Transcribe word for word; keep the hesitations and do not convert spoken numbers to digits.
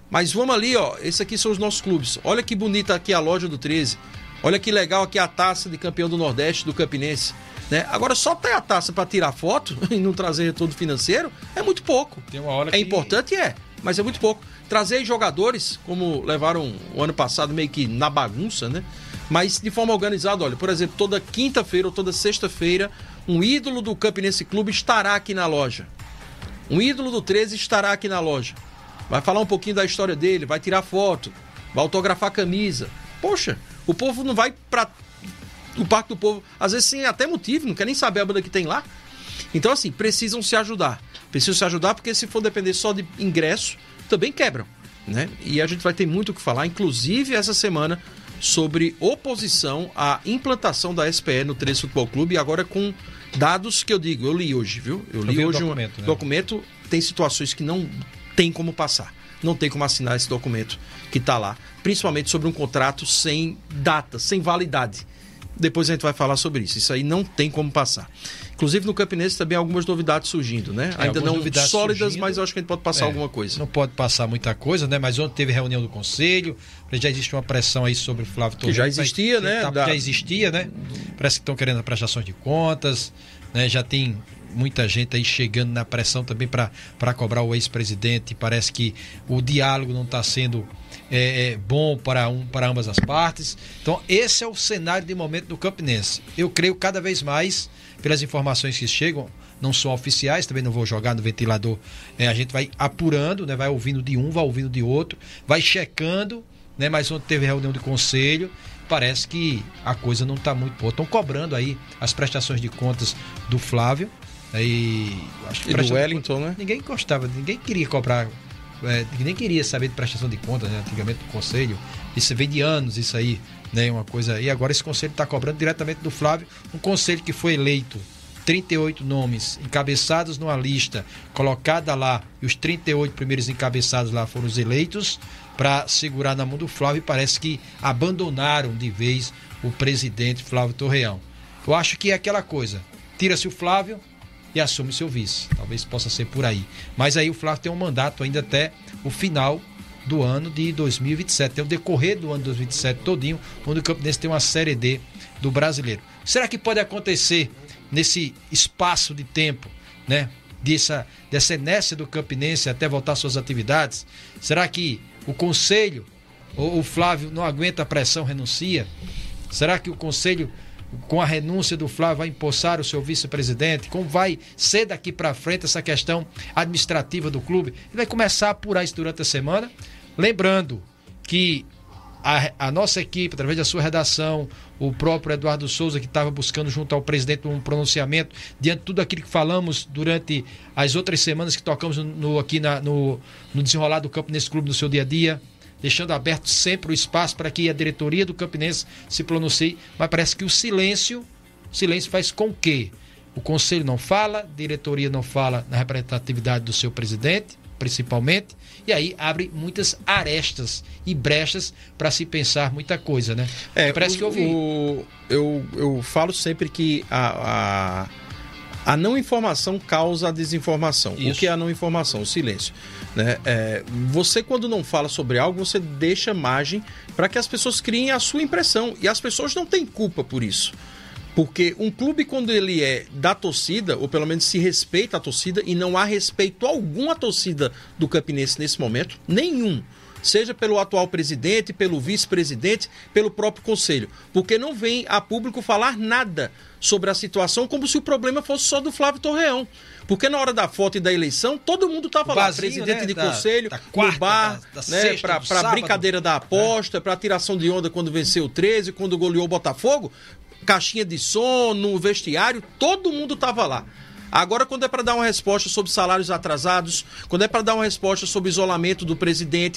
Mas vamos ali, ó, esses aqui são os nossos clubes. Olha que bonita aqui a loja do treze. Olha que legal aqui a taça de campeão do Nordeste do Campinense. Né? Agora, só ter a taça para tirar foto e não trazer retorno financeiro é muito pouco. Tem uma hora é que... importante, é, mas é muito pouco. Trazer jogadores, como levaram o ano passado meio que na bagunça, né? Mas de forma organizada, olha, por exemplo, toda quinta-feira ou toda sexta-feira, um ídolo do Campinense Clube estará aqui na loja. Um ídolo do treze estará aqui na loja. Vai falar um pouquinho da história dele, vai tirar foto, vai autografar a camisa. Poxa, o povo não vai para o Parque do Povo, às vezes sem até motivo, não quer nem saber a banda que tem lá. Então, assim, precisam se ajudar. Precisam se ajudar porque se for depender só de ingresso, também quebram, né? E a gente vai ter muito o que falar, inclusive essa semana, sobre oposição à implantação da S P E no treze Futebol Clube, e agora com dados que eu digo, eu li hoje, viu? Eu li eu hoje um documento, um né? documento, tem situações que não tem como passar, não tem como assinar esse documento que está lá, principalmente sobre um contrato sem data, sem validade. Depois a gente vai falar sobre isso. Isso aí não tem como passar. Inclusive no Campinense também há algumas novidades surgindo, né? É, ainda não sólidas, surgindo, mas eu acho que a gente pode passar é, alguma coisa. Não pode passar muita coisa, né? Mas ontem teve reunião do Conselho, já existe uma pressão aí sobre o Flávio Torres. Que já existia, mas, né? Tá, da... Já existia, né? Parece que estão querendo prestações de contas, né? Já tem muita gente aí chegando na pressão também para cobrar o ex-presidente. Parece que o diálogo não está sendo é, é, bom para, um, para ambas as partes. Então esse é o cenário de momento do Campinense. Eu creio cada vez mais, pelas informações que chegam, não são oficiais, também não vou jogar no ventilador, é, a gente vai apurando, né, vai ouvindo de um, vai ouvindo de outro, vai checando, né, mas ontem teve reunião de conselho, parece que a coisa não está muito boa. Estão cobrando aí as prestações de contas do Flávio, e, acho que e do Wellington, contas, né? Ninguém gostava, ninguém queria cobrar, é, ninguém queria saber de prestação de contas, né, antigamente do conselho, isso vem de anos, isso aí, né, uma coisa, e agora esse conselho está cobrando diretamente do Flávio, um conselho que foi eleito, trinta e oito nomes encabeçados numa lista colocada lá, e os trinta e oito primeiros encabeçados lá foram os eleitos para segurar na mão do Flávio, e parece que abandonaram de vez o presidente Flávio Torreão. Eu acho que é aquela coisa, tira-se o Flávio e assume seu vice, talvez possa ser por aí, mas aí o Flávio tem um mandato ainda até o final do ano de dois mil e vinte e sete, tem o decorrer do ano de dois mil e vinte e sete todinho, onde o Campinense tem uma Série D do Brasileiro. Será que pode acontecer nesse espaço de tempo, né, dessa, dessa inércia do Campinense até voltar às suas atividades? Será que o Conselho, ou o Flávio não aguenta a pressão, renuncia? Será que o Conselho, com a renúncia do Flávio, vai empossar o seu vice-presidente? Como vai ser daqui para frente essa questão administrativa do clube? Ele vai começar a apurar isso durante a semana. Lembrando que a, a nossa equipe, através da sua redação, o próprio Eduardo Souza, que estava buscando junto ao presidente um pronunciamento, diante de tudo aquilo que falamos durante as outras semanas que tocamos no, aqui na, no, no desenrolar do Campinense Clube no seu dia a dia, deixando aberto sempre o espaço para que a diretoria do Campinense se pronuncie, mas parece que o silêncio, silêncio faz com que o conselho não fala, a diretoria não fala na representatividade do seu presidente, principalmente, e aí abre muitas arestas e brechas para se pensar muita coisa, né? É, parece o, que eu vi. O, eu, eu falo sempre que a, a, a não informação causa a desinformação. Isso. O que é a não informação? O silêncio. Né? É, você, quando não fala sobre algo, você deixa margem para que as pessoas criem a sua impressão. E as pessoas não têm culpa por isso. Porque um clube, quando ele é da torcida, ou pelo menos se respeita a torcida, e não há respeito algum à torcida do Campinense nesse momento, nenhum, seja pelo atual presidente, pelo vice-presidente, pelo próprio conselho, porque não vem a público falar nada sobre a situação, como se o problema fosse só do Flávio Torreão. Porque na hora da foto e da eleição, todo mundo estava lá, presidente, né, de da, conselho, da quarta, no bar, da, da né, para brincadeira da aposta, é. para tiração de onda quando venceu o treze, quando goleou o Botafogo, caixinha de som, no vestiário, todo mundo estava lá. Agora, quando é para dar uma resposta sobre salários atrasados, quando é para dar uma resposta sobre isolamento do presidente,